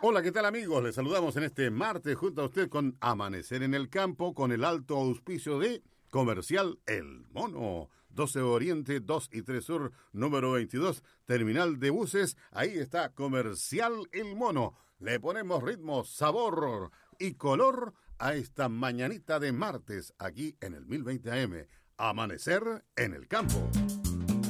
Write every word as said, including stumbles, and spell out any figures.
Hola, ¿qué tal amigos? Les saludamos en este martes junto a usted con Amanecer en el Campo con el alto auspicio de Comercial El Mono. doce Oriente, dos y tres Sur, número veintidós, Terminal de Buses. Ahí está Comercial El Mono. Le ponemos ritmo, sabor y color a esta mañanita de martes aquí en el mil veinte A M. Amanecer en el Campo.